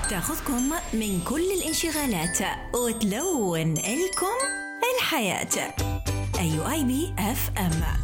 تاخذكم من كل الانشغالات وتلون لكم الحياة. أيو آي بي اف ام.